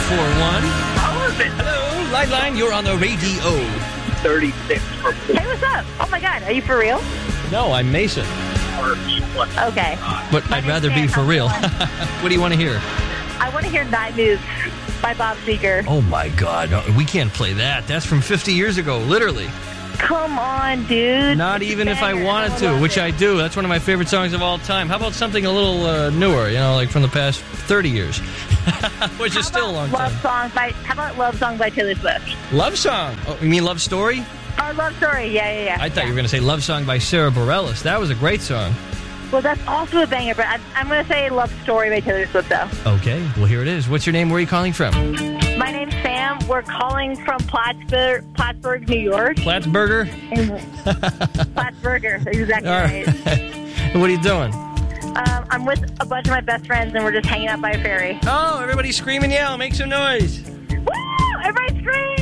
941. How is it? Hello, Line, you're on the radio. 36 for Hey, what's up? Oh my God, are you for real? No, I'm Mason. Okay. But I'd rather be for real. What do you want to hear? I want to hear Night Moves by Bob Seger. Oh, my God. No, we can't play that. That's from 50 years ago, literally. Come on, dude. Not even if I wanted to, which I do. That's one of my favorite songs of all time. How about something a little newer, like from the past 30 years? Which is still a long time. How about Love Song by Taylor Swift? Love Song? Oh, you mean Love Story? Or Love Story, yeah. I thought you were going to say Love Song by Sarah Bareilles. That was a great song. Well, that's also a banger, but I'm going to say Love Story by Taylor Swift, though. Okay, well, here it is. What's your name? Where are you calling from? My name's Sam. We're calling from Plattsburgh, New York. Plattsburgher? Plattsburgher, exactly right. And what are you doing? I'm with a bunch of my best friends, and we're just hanging out by a ferry. Oh, everybody scream and yell. Make some noise. Woo! Everybody scream!